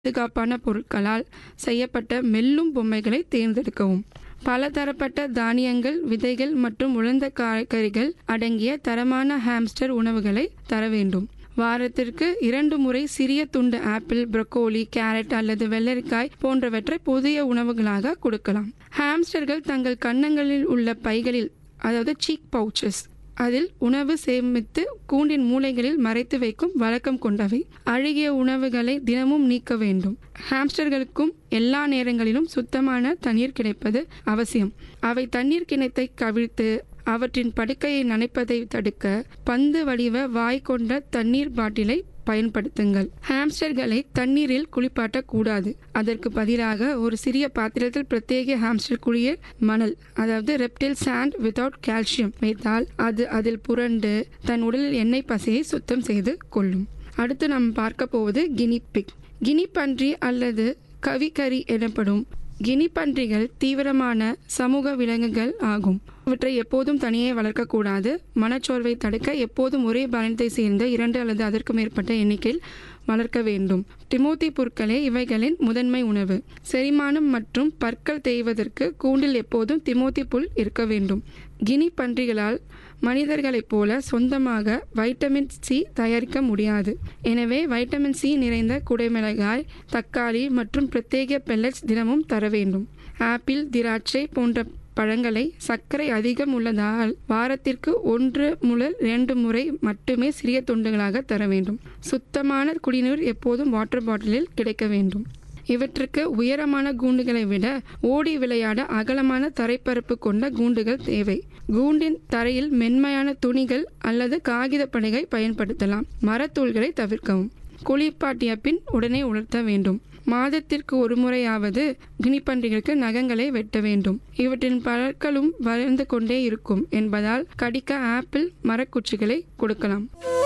பாதுகாப்பான பொருட்களால் செய்யப்பட்ட மெல்லும் பொம்மைகளை தேர்ந்தெடுக்கவும். பலதரப்பட்ட தானியங்கள், விதைகள் மற்றும் உலர்ந்த காய்கறிகள் அடங்கிய தரமான ஹாம்ஸ்டர் உணவுகளை தர வேண்டும். வாரத்திற்கு 2 முறை சிறிய துண்டு ஆப்பிள், ப்ரோக்கோலி, கேரட் அல்லது வெள்ளரிக்காய் போன்றவற்றை புதிய உணவுகளாக கொடுக்கலாம். ஹாம்ஸ்டர்கள் தங்கள் கன்னங்களில் உள்ள பைகளில், அதாவது சீக் பவுச்சஸ், அதில் உணவு சேமித்து கூண்டின் மூலைகளில் மறைத்து வைக்கும் வழக்கம் கொண்டவை. அழுகிய உணவுகளை தினமும் நீக்க வேண்டும். ஹாம்ஸ்டர்களுக்கும் எல்லா நேரங்களிலும் சுத்தமான தண்ணீர் கிடைப்பது அவசியம். அவை தண்ணீர் கிணத்தை கவிழ்த்து அவற்றின் படுக்கையை நனைப்பதை தடுக்க பந்து வடிவ வாய் கொண்ட தண்ணீர் பாட்டிலை பயன்படுத்துங்கள். ஹாம்ஸ்டர்களை தண்ணீரில் குளிப்பாட்டக்கூடாது. அதற்கு பதிலாக ஒரு சிறிய பாத்திரத்தில் பிரத்யேக ஹாம்ஸ்டர் குளியல் மணல், அதாவது ரெப்டில் சாண்ட் வித்தவுட் கால்சியம் வைத்தால் அது அதில் புரண்டு தன் உடலில் எண்ணெய் பசையை சுத்தம் செய்து கொள்ளும். அடுத்து நாம் பார்க்க போவது கினிபிக். கினிப்பன்றி அல்லது கவிக்கரி எனப்படும் கினிப்பன்றிகள் தீவிரமான சமூக விலங்குகள் ஆகும். இவற்றை எப்போதும் தனியே வளர்க்கக்கூடாது. மனச்சோர்வை தடுக்க எப்போதும் ஒரே பாலனத்தை சேர்ந்த 2 அல்லது அதற்கு மேற்பட்ட எண்ணிக்கையில் வளர்க்க வேண்டும். டிமோத்தி புற்களே இவைகளின் முதன்மை உணவு. செரிமானம் மற்றும் பற்கள் தேய்வதற்கு கூண்டில் எப்போதும் திமோத்தி புல் இருக்க வேண்டும். கினி பன்றிகளால் மனிதர்களைப் போல சொந்தமாக வைட்டமின் சி தயாரிக்க முடியாது. எனவே வைட்டமின் சி நிறைந்த குடைமிளகாய், தக்காளி மற்றும் பிரத்யேக பெல்லட்ஸ் தினமும் தர வேண்டும். ஆப்பிள், திராட்சை போன்ற பழங்களை சர்க்கரை அதிகம் உள்ளதால் வாரத்திற்கு 1 முதல் 2 முறை மட்டுமே சிறிய துண்டுகளாக தர வேண்டும். சுத்தமான குடிநீர் எப்போதும் வாட்டர் பாட்டிலில் கிடைக்க வேண்டும். இவற்றுக்கு உயரமான கூண்டுகளை விட ஓடி விளையாட அகலமான தரைப்பரப்பு கொண்ட கூண்டுகள் தேவை. கூண்டின் தரையில் மென்மையான துணிகள் அல்லது காகித பலகை பயன்படுத்தலாம். மரத்தூள்களை தவிர்க்கவும். குளிப்பாட்டிய பின் உடனே உலர்த்த வேண்டும். மாதத்திற்கு 1 முறையாவது கினிப்பன்றிகளுக்கு நகங்களை வெட்ட வேண்டும். இவற்றின் பற்களும் வளர்ந்து கொண்டே இருக்கும் என்பதால் கடிக்க ஆப்பிள் மரக்குச்சிகளை கொடுக்கலாம்.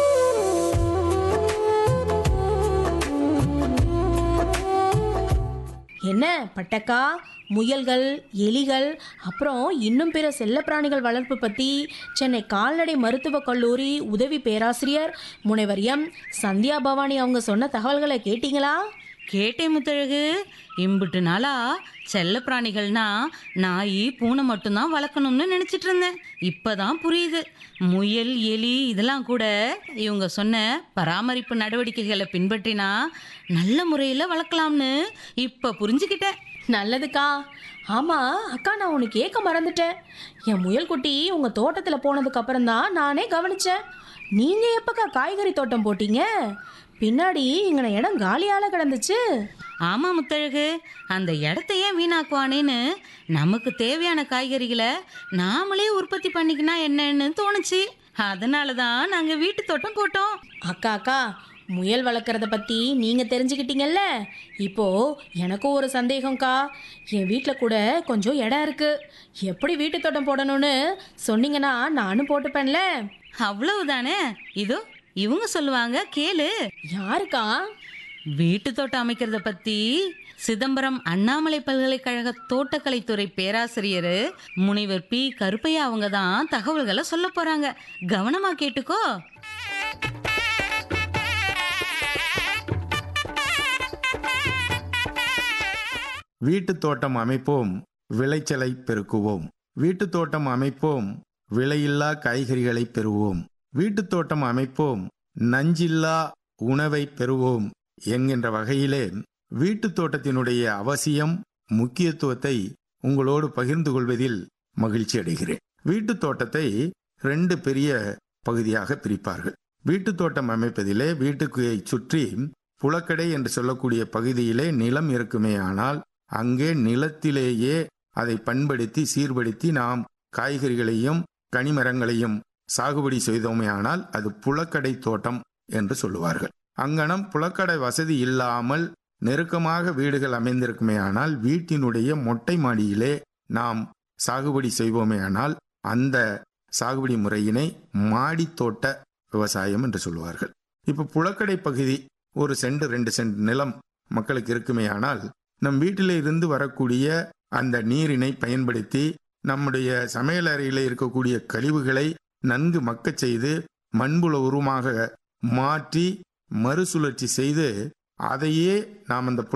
என்ன பட்டக்கா, முயல்கள், எலிகள், அப்புறம் இன்னும் பிற செல்லப்பிராணிகள் வளர்ப்பு பற்றி சென்னை கால்நடை மருத்துவக் கல்லூரி உதவி பேராசிரியர் முனைவர் எம் சந்தியா பவானி அவங்க சொன்ன தகவல்களை கேட்டீங்களா? கேட்டே முத்தழகு. இம்புட்டு நாளா செல்ல பிராணிகள்னா நாய், பூனை மட்டும்தான் வளர்க்கணும்னு நினைச்சிட்டு இருந்தேன். இப்பதான் புரியுது. முயல், எலி இதெல்லாம் கூட இவங்க சொன்ன பராமரிப்பு நடவடிக்கைகளை பின்பற்றினா நல்ல முறையில் வளர்க்கலாம்னு இப்ப புரிஞ்சுக்கிட்டேன். நல்லதுக்கா. ஆமாம் அக்கா, நான் உனக்கு கேட்க மறந்துட்டேன். என் முயல் குட்டி உங்கள் தோட்டத்தில் போனதுக்கு அப்புறம் தான் நானே கவனித்தேன். நீங்கள் எப்பக்கா காய்கறி தோட்டம் போட்டீங்க? பின்னாடி இங்கே இடம் காலியால் கிடந்துச்சு. ஆமா முத்தழகு, அந்த இடத்த ஏன் வீணாக்குவானேன்னு நமக்கு தேவையான காய்கறிகளை நாமளே உற்பத்தி பண்ணிக்கினா என்னன்னு தோணுச்சு. அதனால தான் நாங்கள் வீட்டு தோட்டம் போட்டோம். அக்கா, முயல் வளர்க்குறத பற்றி நீங்கள் தெரிஞ்சுக்கிட்டீங்கல்ல. இப்போது எனக்கும் ஒரு சந்தேகம்க்கா. என் வீட்டில் கூட கொஞ்சம் இடம் இருக்குது. எப்படி வீட்டு தோட்டம் போடணும்னு சொன்னீங்கன்னா நானும் போட்டுப்பேன்ல. அவ்வளவுதானே. இதோ இவங்க சொல்லுவாங்க, கேளு. யாருக்கா? வீட்டு தோட்டம் அமைக்கிறத பத்தி சிதம்பரம் அண்ணாமலை பல்கலைக்கழக தோட்டக்கலைத்துறை பேராசிரியர் முனைவர் பி கருப்பையா அவங்க தான் தகவல்களை சொல்ல போறாங்க. கவனமா கேட்டுக்கோ. வீட்டு தோட்டம் அமைப்போம், விளைச்சலை பெருக்குவோம். வீட்டு தோட்டம் அமைப்போம், விலையில்லா காய்கறிகளை பெறுவோம். வீட்டு தோட்டம் அமைப்போம், நஞ்சில்லா உணவை பெறுவோம் என்கின்ற வகையிலே வீட்டு தோட்டத்தினுடைய அவசியம், முக்கியத்துவத்தை உங்களோடு பகிர்ந்து கொள்வதில் மகிழ்ச்சி அடைகிறேன். வீட்டு தோட்டத்தை 2 பெரிய பகுதியாக பிரிப்பார்கள். வீட்டு தோட்டம் அமைப்பதிலே வீட்டுக்கு சுற்றி புலக்கடை என்று சொல்லக்கூடிய பகுதியிலே நிலம் இருக்குமே ஆனால் அங்கே நிலத்திலேயே அதை பண்படுத்தி சீர்படுத்தி நாம் காய்கறிகளையும் கனிமரங்களையும் சாகுபடி செய்தோமே ஆனால் அது புலக்கடை தோட்டம் என்று சொல்லுவார்கள். அங்கனம் புலக்கடை வசதி இல்லாமல் நெருக்கமாக வீடுகள் அமைந்திருக்குமே ஆனால் வீட்டினுடைய மொட்டை மாடியிலே நாம் சாகுபடி செய்வோமே ஆனால் அந்த சாகுபடி முறையினை மாடித்தோட்ட விவசாயம் என்று சொல்லுவார்கள். இப்போ புலக்கடை பகுதி 1 சென்ட் 2 சென்ட் நிலம் மக்களுக்கு இருக்குமே ஆனால் நம் வீட்டிலே இருந்து வரக்கூடிய அந்த நீரினை பயன்படுத்தி நம்முடைய சமையல் அறையில் இருக்கக்கூடிய கழிவுகளை நன்கு மக்கச் செய்து மண்புல உருவமாக மாற்றி மறுசுழற்சி செய்து அதையே நாம் அந்த